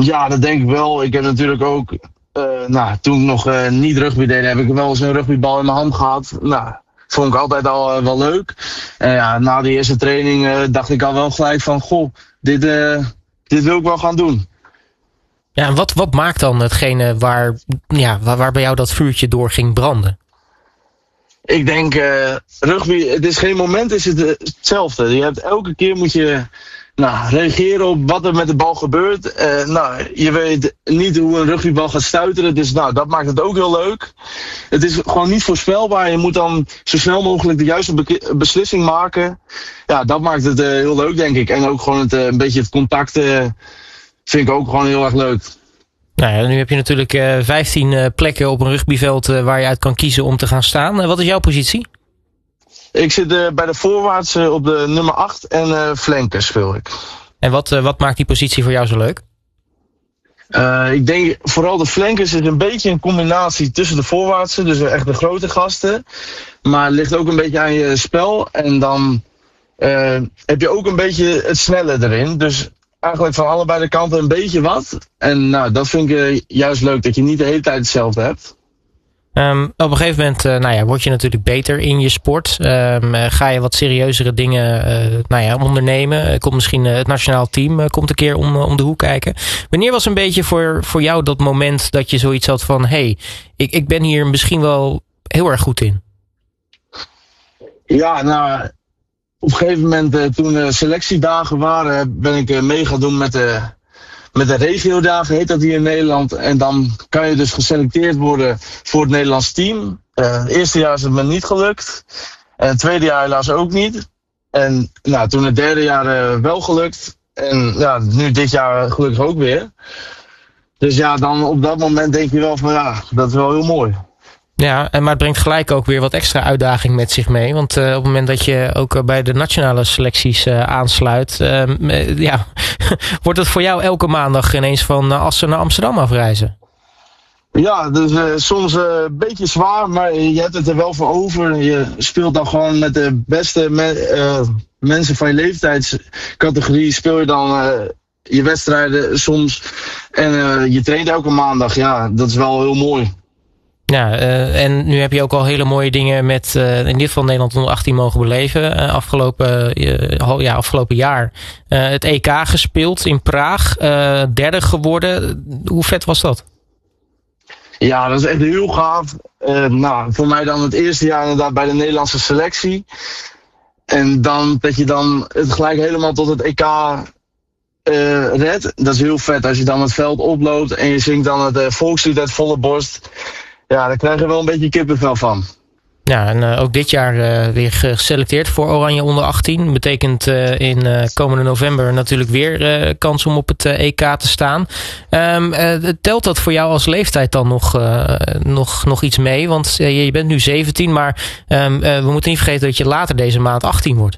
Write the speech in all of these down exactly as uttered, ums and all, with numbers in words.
Ja, dat denk ik wel. Ik heb natuurlijk ook, uh, nou, toen ik nog uh, niet rugby deed, heb ik wel eens een rugbybal in mijn hand gehad. Nou, vond ik altijd al uh, wel leuk. En ja, na die eerste training uh, dacht ik al wel gelijk van, goh, dit, uh, dit wil ik wel gaan doen. Ja, en wat, wat maakt dan hetgene waar, ja, waar, waar bij jou dat vuurtje door ging branden? Ik denk, uh, rugby, het is geen moment, is het uh, hetzelfde. Je hebt, elke keer moet je nou, reageren op wat er met de bal gebeurt. Uh, nou, je weet niet hoe een rugbybal gaat stuiteren, dus nou, dat maakt het ook heel leuk. Het is gewoon niet voorspelbaar. Je moet dan zo snel mogelijk de juiste be- beslissing maken. Ja, dat maakt het uh, heel leuk, denk ik. En ook gewoon het, uh, een beetje het contact uh, vind ik ook gewoon heel erg leuk. Nou ja, nu heb je natuurlijk uh, vijftien uh, plekken op een rugbyveld uh, waar je uit kan kiezen om te gaan staan. Uh, wat is jouw positie? Ik zit uh, bij de voorwaarts uh, op de nummer acht en uh, flankers speel ik. En wat, uh, wat maakt die positie voor jou zo leuk? Uh, ik denk vooral de flankers is een beetje een combinatie tussen de voorwaartsen, dus echt de grote gasten. Maar het ligt ook een beetje aan je spel en dan uh, heb je ook een beetje het snelle erin. Dus eigenlijk van allebei de kanten een beetje wat. En nou, dat vind ik uh, juist leuk, dat je niet de hele tijd hetzelfde hebt. Um, op een gegeven moment uh, nou ja, word je natuurlijk beter in je sport. Um, uh, ga je wat serieuzere dingen uh, nou ja, ondernemen. Uh, komt misschien uh, het nationaal team uh, komt een keer om, uh, om de hoek kijken. Wanneer was een beetje voor, voor jou dat moment dat je zoiets had van, hey, ik, ik ben hier misschien wel heel erg goed in? Ja, nou, op een gegeven moment uh, toen de selectiedagen waren, ben ik uh, mee gaan doen met de... Met de regiodagen heet dat hier in Nederland. En dan kan je dus geselecteerd worden voor het Nederlands team. Uh, het eerste jaar is het me niet gelukt. En het tweede jaar helaas ook niet. En nou, toen het derde jaar uh, wel gelukt. En ja, nu dit jaar gelukkig ook weer. Dus ja, dan op dat moment denk je wel van ja, dat is wel heel mooi. Ja, maar het brengt gelijk ook weer wat extra uitdaging met zich mee. Want uh, op het moment dat je ook bij de nationale selecties uh, aansluit, uh, uh, ja, wordt het voor jou elke maandag ineens van uh, Assen naar Amsterdam afreizen? Ja, dus uh, soms uh, een beetje zwaar, maar je hebt het er wel voor over. Je speelt dan gewoon met de beste me- uh, mensen van je leeftijdscategorie, speel je dan uh, je wedstrijden soms. En uh, je traint elke maandag, ja, dat is wel heel mooi. Ja, uh, en nu heb je ook al hele mooie dingen met uh, in dit geval Nederland onder achttien mogen beleven. Uh, afgelopen, uh, ja, afgelopen jaar uh, het E K gespeeld in Praag. Uh, derde geworden. Hoe vet was dat? Ja, dat is echt heel gaaf. Uh, nou, voor mij dan het eerste jaar inderdaad bij de Nederlandse selectie. En dan dat je dan het gelijk helemaal tot het E K uh, redt. Dat is heel vet als je dan het veld oploopt en je zingt dan het uh, volkslied uit volle borst. Ja, daar krijg je wel een beetje kippenvel van. Ja, en uh, ook dit jaar uh, weer geselecteerd voor Oranje onder achttien. Betekent uh, in uh, komende november natuurlijk weer uh, kans om op het uh, E K te staan. Um, uh, telt dat voor jou als leeftijd dan nog, uh, nog, nog iets mee? Want uh, je bent nu zeventien, maar um, uh, we moeten niet vergeten dat je later deze maand achttien wordt.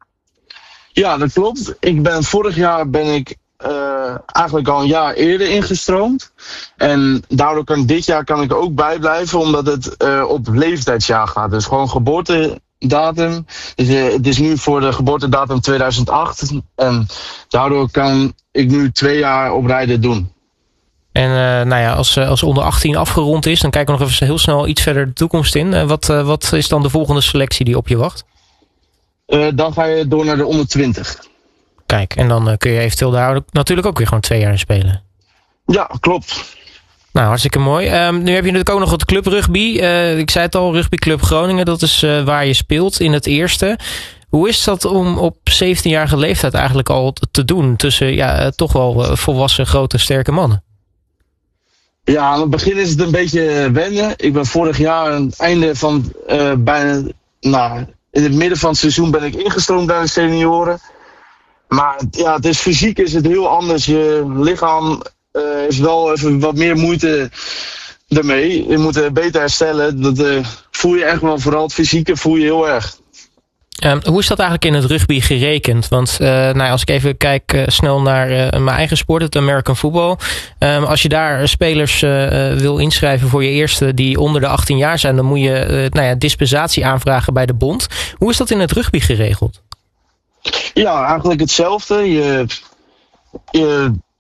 Ja, dat klopt. Ik ben, vorig jaar ben ik Uh, eigenlijk al een jaar eerder ingestroomd. En daardoor kan dit jaar kan ik er ook bij blijven, omdat het uh, op leeftijdsjaar gaat. Dus gewoon geboortedatum. Dus, uh, het is nu voor de geboortedatum tweeduizend acht. En daardoor kan ik nu twee jaar op rijden doen. En uh, nou ja, als, als onder achttien afgerond is, dan kijken we nog even heel snel iets verder de toekomst in. Uh, wat, uh, wat is dan de volgende selectie die op je wacht? Uh, dan ga je door naar de onder twintig. Kijk, en dan uh, kun je eventueel daar natuurlijk ook weer gewoon twee jaar in spelen. Ja, klopt. Nou, hartstikke mooi. Um, nu heb je natuurlijk ook nog wat club rugby. Uh, ik zei het al, rugbyclub Groningen, dat is uh, waar je speelt in het eerste. Hoe is dat om op zeventienjarige leeftijd eigenlijk al te doen tussen ja, uh, toch wel uh, volwassen, grote, sterke mannen? Ja, aan het begin is het een beetje wennen. Ik ben vorig jaar aan het einde van uh, bijna, nou, in het midden van het seizoen ben ik ingestroomd bij de senioren. Maar ja, het is fysiek is het heel anders. Je lichaam uh, is wel even wat meer moeite ermee. Je moet uh, beter herstellen. Dat uh, voel je echt wel, vooral het fysieke voel je heel erg. Um, hoe is dat eigenlijk in het rugby gerekend? Want uh, nou ja, als ik even kijk uh, snel naar uh, mijn eigen sport, het American football. Um, als je daar spelers uh, wil inschrijven voor je eerste die onder de achttien jaar zijn, dan moet je uh, nou ja, dispensatie aanvragen bij de bond. Hoe is dat in het rugby geregeld? Ja, eigenlijk hetzelfde. Je, je